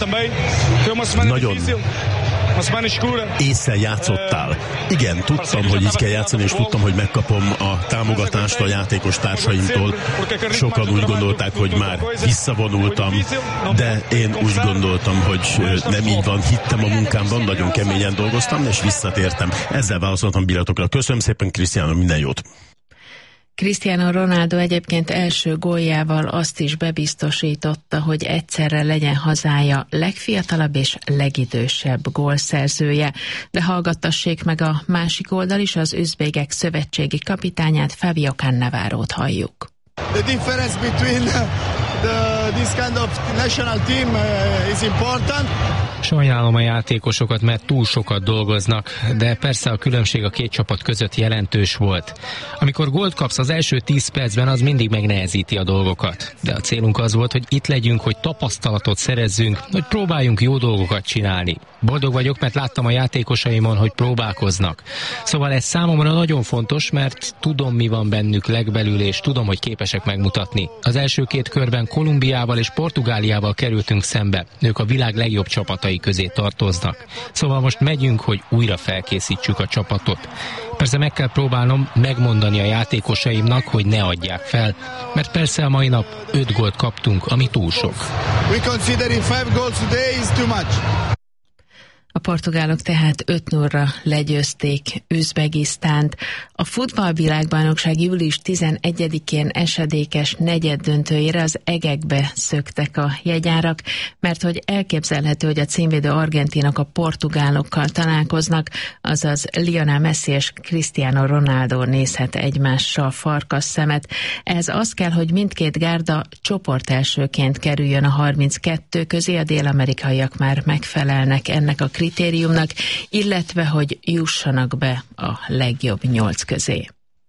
Nagyon ésszel játszottál. Igen, tudtam, hogy így kell játszani, és tudtam, hogy megkapom a támogatást a játékos társaimtól. Sokan úgy gondolták, hogy már visszavonultam, de én úgy gondoltam, hogy nem így van. Hittem a munkámban, nagyon keményen dolgoztam, és visszatértem. Ezzel válaszoltam billetokra. Köszönöm szépen, Cristiano, minden jót! Cristiano Ronaldo egyébként első góljával azt is bebiztosította, hogy egyszerre legyen hazája legfiatalabb és legidősebb gólszerzője. De hallgattassék meg a másik oldal is, az üzbégek szövetségi kapitányát, Fabio Cannavarot halljuk. The difference between this kind of national team is important. Sajnálom a játékosokat, mert túl sokat dolgoznak, de persze a különbség a két csapat között jelentős volt. Amikor gólt kapsz az első 10 percben, az mindig megnehezíti a dolgokat. De a célunk az volt, hogy itt legyünk, hogy tapasztalatot szerezzünk, hogy próbáljunk jó dolgokat csinálni. Boldog vagyok, mert láttam a játékosaimon, hogy próbálkoznak. Szóval ez számomra nagyon fontos, mert tudom, mi van bennük legbelül, és tudom, hogy képesek megmutatni. Az első 2 körben Kolumbiával és Portugáliával kerültünk szembe. Ők a világ legjobb csapatai közé tartoznak. Szóval most megyünk, hogy újra felkészítsük a csapatot. Persze meg kell próbálnom megmondani a játékosaimnak, hogy ne adják fel, mert persze a mai nap 5 gólt kaptunk, ami túl sok. We considering 5 goals today is too much. A portugálok tehát 5-0-ra legyőzték Üzbegisztánt. A futballvilágbajnokság július 11-én esedékes negyeddöntőjére az egekbe szöktek a jegyárak, mert hogy elképzelhető, hogy a címvédő argentinok a portugálokkal találkoznak, azaz Lionel Messi és Cristiano Ronaldo nézhet egymással farkasszemet. Ez az kell, hogy mindkét gárda csoportelsőként kerüljön a 32 közé, a dél-amerikaiak már megfelelnek ennek a kritériumnak, illetve hogy jussanak be a legjobb 8 közé.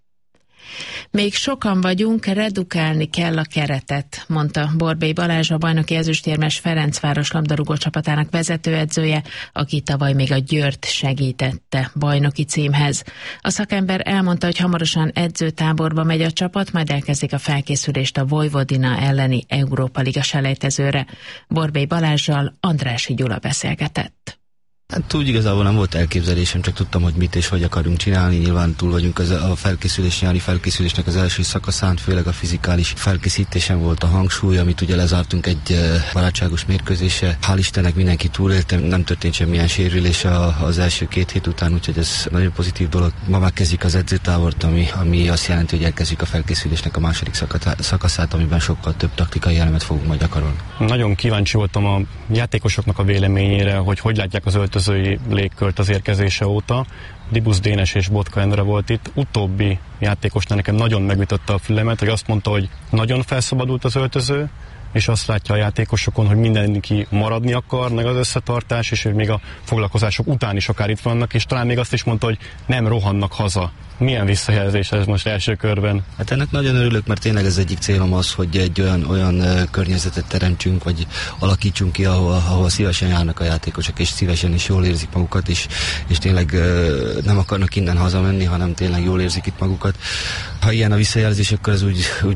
Még sokan vagyunk, redukálni kell a keretet, mondta Borbély Balázs, a bajnoki ezüstérmes Ferencváros labdarúgó csapatának vezetőedzője, aki tavaly még a Győrt segítette bajnoki címhez. A szakember elmondta, hogy hamarosan edzőtáborba megy a csapat, majd elkezdik a felkészülést a Vojvodina elleni Európa Liga selejtezőre. Borbély Balázssal Andrássy Gyula beszélgetett. Hát úgy igazából nem volt elképzelésem, csak tudtam, hogy mit és hogy akarunk csinálni. Nyilván túl vagyunk a nyári felkészülésnek az első szakaszán, főleg a fizikális felkészítésen volt a hangsúly, amit ugye lezártunk egy barátságos mérkőzésre. Hál' Istennek mindenki túlélte, nem történt semmilyen sérülés az első 2 hét után, úgyhogy ez nagyon pozitív dolog. Ma megkezdjük az edzőtábort, ami azt jelenti, hogy elkezdjük a felkészülésnek a második szakaszát, amiben sokkal több taktikai elemet fogunk majd gyakorolni. Nagyon kíváncsi voltam a játékosoknak a véleményére, hogy látják az öltözői légkört az érkezése óta. Dibusz Dénes és Botka Endre volt itt. Utóbbi játékosnál nekem nagyon megütötte a fülemet, hogy azt mondta, hogy nagyon felszabadult az öltöző, és azt látja a játékosokon, hogy mindenki maradni akar, meg az összetartás, és hogy még a foglalkozások után is akár itt vannak, és talán még azt is mondta, hogy nem rohannak haza. Milyen visszajelzés ez most első körben? Hát ennek nagyon örülök, mert tényleg ez egyik célom az, hogy egy olyan környezetet teremtsünk, vagy alakítsunk ki, ahol szívesen járnak a játékosok, és szívesen is jól érzik magukat, és tényleg nem akarnak innen hazamenni, hanem tényleg jól érzik itt magukat. Ha ilyen a visszajelzés, akkor ez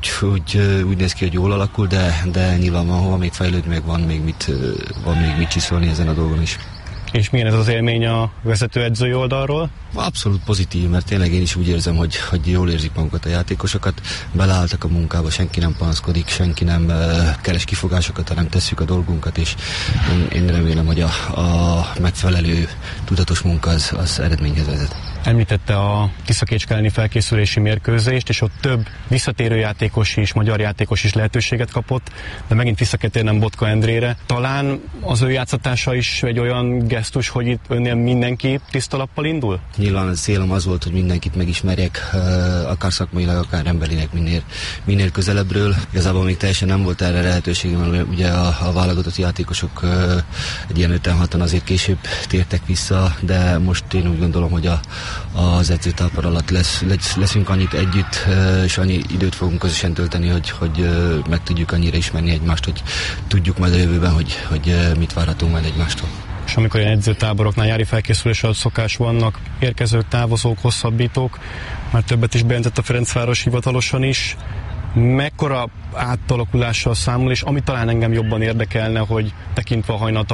úgy néz ki, hogy jól alakul, de nyilván van hova még fejlődni, meg van még mit csiszolni ezen a dolgon is. És milyen ez az élmény a vezetőedzői oldalról? Abszolút pozitív, mert tényleg én is úgy érzem, hogy jól érzik magukat a játékosokat, beleálltak a munkába, senki nem panaszkodik, senki nem keres kifogásokat, hanem tesszük a dolgunkat, és én remélem, hogy a megfelelő tudatos munka az eredményhez vezet. Említette a Tiszakécske elleni felkészülési mérkőzést, és ott több visszatérő játékos is, magyar játékos is lehetőséget kapott, de megint vissza kell térnem Botka Endrére. Talán az ő játszatása is egy olyan gesztus, hogy itt önnél mindenki tiszta lappal indul? Nyilván a célom az volt, hogy mindenkit megismerjek, akár szakmailag, akár emberileg minél közelebbről. Igazából még teljesen nem volt erre lehetőségem, mert ugye a válogatott játékosok egy ilyen 5-6-an azért később tértek vissza, de most én úgy gondolom, hogy az edzőtábor alatt leszünk annyit együtt, és annyi időt fogunk közösen tölteni, hogy meg tudjuk annyira ismerni egymást, hogy tudjuk majd a jövőben, hogy mit várhatunk majd egymástól. És amikor ilyen edzőtáboroknál nyári felkészülés alatt szokás vannak, érkezők, távozók, hosszabbítók, már többet is bejelentett a Ferencváros hivatalosan is. mekkora átalakulással számol, és ami talán engem jobban érdekelne, hogy tekintve a hajnalt,